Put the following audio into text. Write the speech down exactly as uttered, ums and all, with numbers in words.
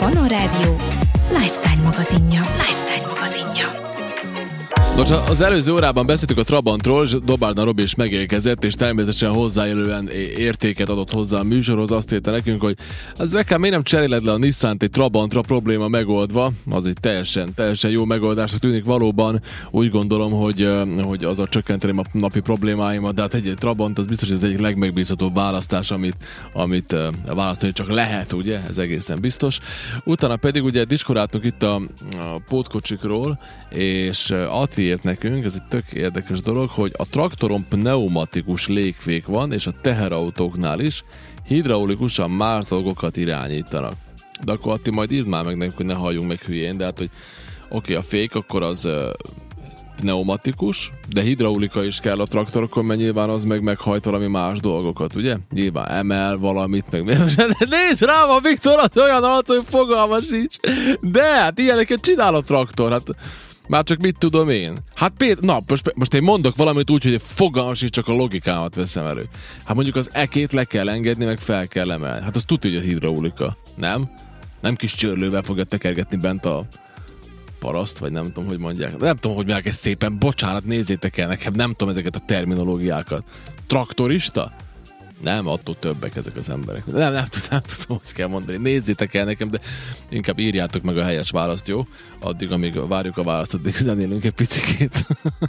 Manna Rádió Lifestyle magazinja. Lifestyle magazinja. Nos, az előző órában beszéltük a Trabantról, és Dobárna Robi is megérkezett, és természetesen hozzájelően értéket adott hozzá a műsorhoz. Azt írta nekünk, hogy az nekem miért nem cseréled le a Nissant egy Trabantra, probléma megoldva. Az egy teljesen, teljesen jó megoldásra tűnik valóban. Úgy gondolom, hogy, hogy az a csökkenteni a napi problémáimat, de hát egy, egy Trabant az biztos, hogy ez egyik legmegbízhatóbb választás, amit, amit választani csak lehet, ugye? Ez egészen biztos. Utána pedig ugye diskoráltunk itt a, a pótkocsikról, és Ati írt nekünk, ez egy tök érdekes dolog, hogy a traktoron pneumatikus légfék van, és a teherautóknál is hidraulikusan más dolgokat irányítanak. De akkor Atti, majd írd már meg nekünk, hogy ne halljunk meg hülyén, de hát, hogy oké, okay, a fék akkor az uh, pneumatikus, de hidraulika is kell a traktorokon, mert nyilván az meg meghajt valami más dolgokat, ugye? Nyilván emel valamit, meg nézd rám a Viktor, az olyan arc, hogy fogalma sincs. De hát ilyeneket csinál a traktor, hát már csak mit tudom én? Hát például, na, most, most én mondok valamit úgy, hogy fogalmas is, csak a logikámat veszem elő. Hát mondjuk az ekét le kell engedni, meg fel kell emelni. Hát az tudja, hogy a hidraulika, nem? Nem kis csörlővel fogja tekergetni bent a paraszt, vagy nem tudom, hogy mondják. Nem tudom, hogy mondják ezt szépen, bocsánat, nézzétek el nekem, nem tudom ezeket a terminológiákat. Traktorista? Nem, attól többek ezek az emberek. Nem, nem, tudom, nem tudom, hogy kell mondani. Nézzétek el nekem, de inkább írjátok meg a helyes választ, jó? Addig, amíg várjuk a választ, addig zenélünk egy picikét.